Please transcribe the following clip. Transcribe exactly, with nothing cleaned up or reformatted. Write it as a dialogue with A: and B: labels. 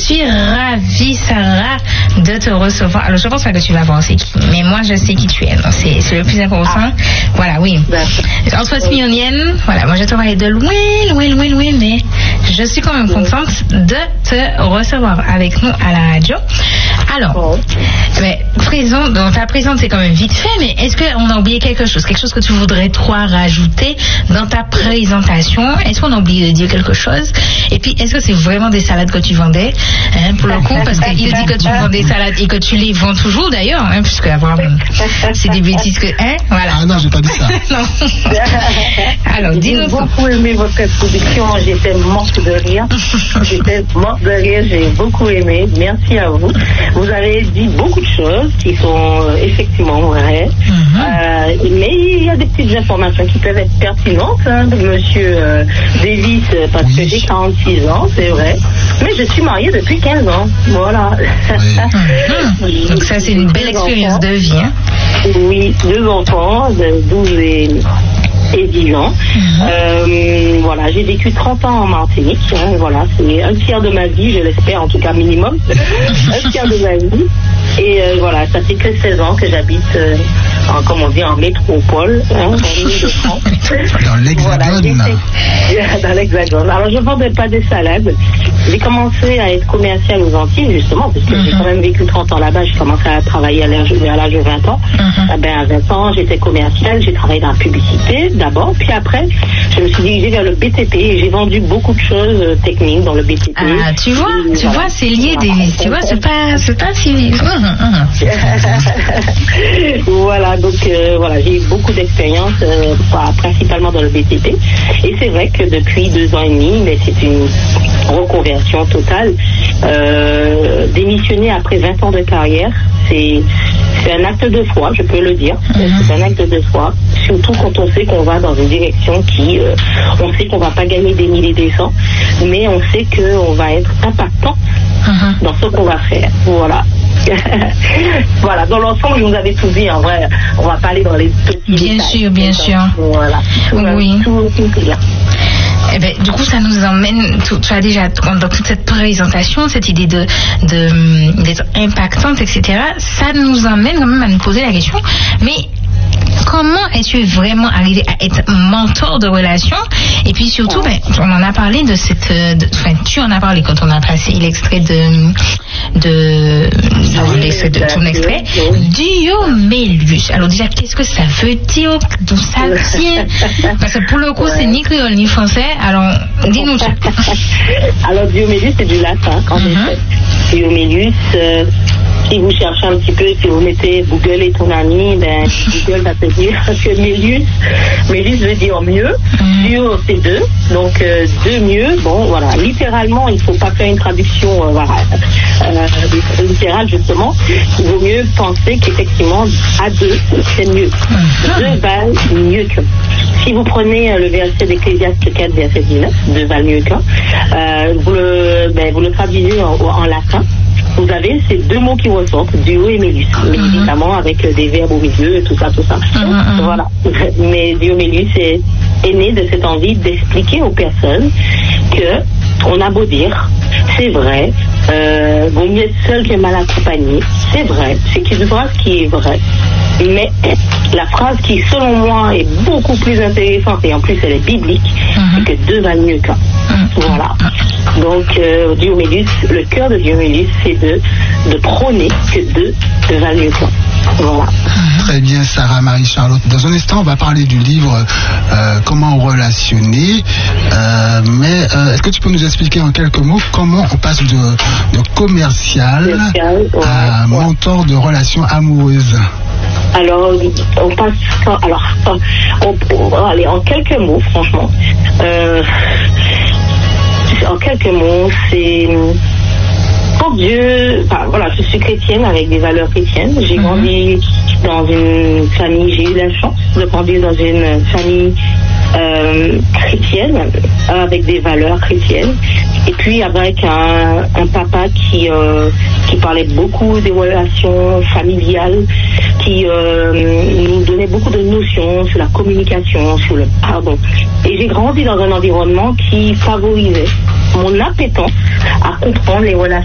A: suis ravie, Sarah, de te recevoir. Alors, je pense pas que tu vas voir c'est qui, mais moi, je sais qui tu es. Donc, c'est, c'est le plus important. Ah. Voilà, oui. Entre smyrnienne, voilà, moi, je te voyais de loin, loin, loin, loin, mais je suis quand même contente de te recevoir avec nous à la radio. Alors, mais, présent, dans ta présence, c'est quand même vite fait, mais est-ce qu'on a oublié quelque chose? Quelque chose que tu voudrais, toi, rajouter dans ta présentation? Est-ce qu'on a oublié de dire quelque chose? Et puis, est-ce que c'est vraiment des salades que tu vendais, hein, pour le coup? Parce qu'il dit que tu vends des salades et que tu les vends toujours, d'ailleurs, hein, puisque avoir, c'est des bêtises que, hein, voilà.
B: Ah non, j'ai pas dit ça.
A: Non. Alors, dis-nous.
C: J'ai beaucoup aimé votre exposition, j'étais morte de rire. J'étais morte de rire, j'ai beaucoup aimé. Merci à vous. Vous avez dit beaucoup de choses qui sont euh, effectivement vraies, mm-hmm. euh, mais il y a des petites informations qui peuvent être pertinentes, hein, de Monsieur euh, Davis, parce oui. que j'ai quarante-six ans, c'est vrai, mais je suis mariée depuis quinze ans, voilà.
A: Oui. Mm-hmm. Donc ça, c'est une belle expérience de vie. Hein.
C: Oui, deux enfants de douze et... et dix ans. Mm-hmm. Euh, voilà, j'ai vécu trente ans en Martinique. Hein, voilà, c'est un tiers de ma vie, je l'espère en tout cas minimum. Un tiers de ma vie. Et euh, voilà, ça fait que seize ans que j'habite, euh, en, comme on dit, en métropole, hein, en Île-de-France.
B: Dans l'Hexagone.
C: Voilà, dans l'Hexagone. Alors, je ne vendais pas des salades. J'ai commencé à être commerciale aux Antilles, justement, parce que mm-hmm. j'ai quand même vécu trente ans là-bas. J'ai commencé à travailler à l'âge, à l'âge de vingt ans. Mm-hmm. Ah ben, à vingt ans, j'étais commerciale, j'ai travaillé dans la publicité d'abord, puis après, je me suis dirigée vers le B T P et j'ai vendu beaucoup de choses euh, techniques dans le B T P.
A: Ah, tu vois, et, tu voilà. vois, c'est lié des, tu vois, c'est pas, c'est pas si.
C: Voilà, donc euh, voilà, j'ai eu beaucoup d'expérience, euh, principalement dans le B T P. Et c'est vrai que depuis deux ans et demi, mais c'est une reconversion totale. Euh, démissionner après vingt ans de carrière, c'est, c'est un acte de foi, je peux le dire. Mm-hmm. C'est un acte de foi, surtout quand on sait qu'on va dans une direction qui, euh, on sait qu'on va pas gagner des milliers et des cents, mais on sait qu'on va être impactant mm-hmm. dans ce qu'on va faire. Voilà. Voilà, dans l'ensemble, vous avez tout dit. En vrai, on va pas aller dans les petits
A: Bien détails, sûr, bien sûr.
C: Voilà. Tout,
A: oui.
C: Tout, tout, tout bien.
A: Eh ben, du coup, ça nous emmène, tu, tu as déjà, dans toute cette présentation, cette idée de, de, d'être impactante, et cetera, ça nous emmène quand même à nous poser la question, mais comment es-tu vraiment arrivé à être mentor de relations? Et puis surtout, ben, on en a parlé de cette... De, enfin, tu en as parlé quand on a passé l'extrait de... de, de, l'extrait de ton extrait. Diomélius. Alors déjà, qu'est-ce que ça veut dire? D'où ça vient? Parce que pour le coup, c'est ni créole ni français. Alors, dis-nous.
C: Alors, Diomélius, c'est du latin, en mm-hmm. effet. Diomélius... Euh, si vous cherchez un petit peu, si vous mettez Google est ton ami, ben Google va te dire que Mélius, Mélius veut dire mieux. Mm. Dio, c'est deux, donc euh, deux mieux. Bon, voilà, littéralement, il ne faut pas faire une traduction, euh, voilà, euh, littérale justement. Il vaut mieux penser qu'effectivement, à deux, c'est mieux. Mm. Deux valent mieux qu'un. Si vous prenez euh, le verset d'Ecclésiaste quatre, verset dix-neuf, deux valent mieux qu'un, euh, vous le, ben, vous le traduisez en, en latin. Vous avez ces deux mots qui ressortent, duo et Mélius, mais mm-hmm. évidemment avec des verbes au milieu, tout ça, tout ça. Mm-hmm. Voilà. Mais Diomélius est, est né de cette envie d'expliquer aux personnes que on a beau dire, c'est vrai, euh, vaut mieux être seul que mal accompagné, c'est vrai, c'est une phrase qui est vraie. Mais la phrase qui, selon moi, est beaucoup plus intéressante, et en plus elle est biblique, mm-hmm. c'est que deux valent mieux qu'un. Mm-hmm. Voilà. Donc, euh, Diomélius, le cœur de Diomélius, c'est de, de prôner que deux valent mieux qu'un. Voilà.
B: Très bien, Sarah Marie-Charlotte. Dans un instant, on va parler du livre euh, Comment relationner. Euh, mais euh, est-ce que tu peux nous expliquer en quelques mots comment on passe de, de commercial, commercial ouais, à ouais. mentor de relations amoureuses?
C: Alors, on passe. Alors, on, on, allez, en quelques mots, franchement. Euh, en quelques mots, c'est. Pour Dieu, enfin, voilà, je suis chrétienne avec des valeurs chrétiennes. J'ai mm-hmm. grandi dans une famille, j'ai eu la chance de grandir dans une famille euh, chrétienne avec des valeurs chrétiennes. Et puis avec un, un papa qui euh, qui parlait beaucoup des relations familiales, qui euh, nous donnait beaucoup de notions sur la communication, sur le pardon. Et j'ai grandi dans un environnement qui favorisait mon appétence à comprendre les relations